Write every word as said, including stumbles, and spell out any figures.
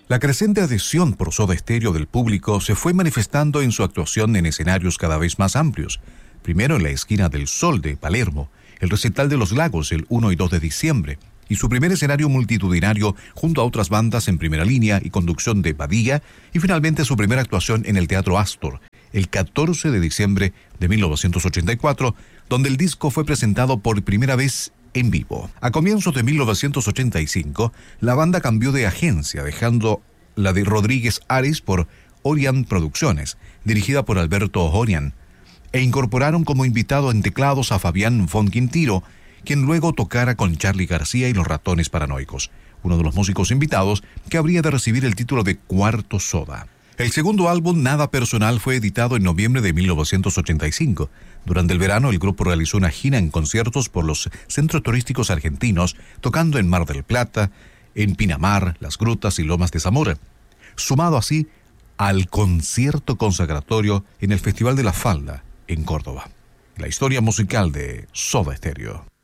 La creciente adhesión por Soda Stereo del público se fue manifestando en su actuación en escenarios cada vez más amplios. Primero en la Esquina del Sol de Palermo, el Recital de los Lagos el uno y dos de diciembre, y su primer escenario multitudinario junto a otras bandas en primera línea y conducción de Badilla, y finalmente su primera actuación en el Teatro Astor, el catorce de diciembre de mil novecientos ochenta y cuatro, donde el disco fue presentado por primera vez en vivo. A comienzos de mil novecientos ochenta y cinco, la banda cambió de agencia, dejando la de Rodríguez Ares por Orion Producciones, dirigida por Alberto Orion, e incorporaron como invitado en teclados a Fabián von Quintiro, quien luego tocara con Charly García y los Ratones Paranoicos, uno de los músicos invitados que habría de recibir el título de Cuarto Soda. El segundo álbum, Nada Personal, fue editado en noviembre de mil novecientos ochenta y cinco. Durante el verano, el grupo realizó una gira en conciertos por los centros turísticos argentinos, tocando en Mar del Plata, en Pinamar, Las Grutas y Lomas de Zamora, sumado así al concierto consagratorio en el Festival de la Falda, en Córdoba. La historia musical de Soda Stereo.